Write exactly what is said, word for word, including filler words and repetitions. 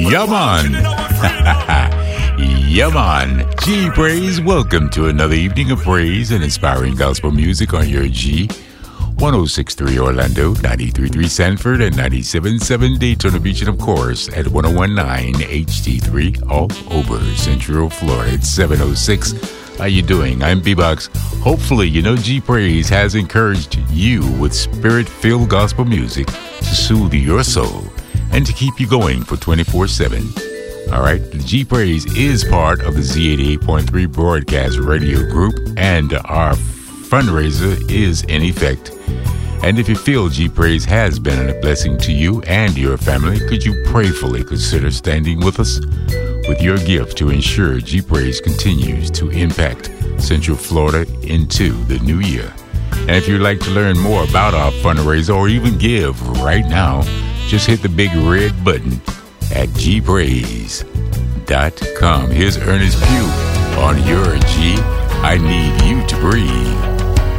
Yeah, man. Yeah, man. G Praise, welcome to another evening of praise and inspiring gospel music on your G. one oh six point three Orlando, ninety-three point three Sanford, and ninety-seven point seven Daytona Beach, and of course at one oh one point nine H D three all over Central Florida. It's seven oh six. How you doing? I'm B-Box. Hopefully, you know G Praise has encouraged you with spirit-filled gospel music to soothe your soul and to keep you going for twenty-four seven. All right, the G Praise is part of the Z eighty-eight point three broadcast radio group, and our fundraiser is in effect. And if you feel G Praise has been a blessing to you and your family, could you prayerfully consider standing with us with your gift to ensure G Praise continues to impact Central Florida into the new year? And if you'd like to learn more about our fundraiser or even give right now, just hit the big red button at g praise dot com. Here's Ernest Pugh on your G. I Need You to Breathe.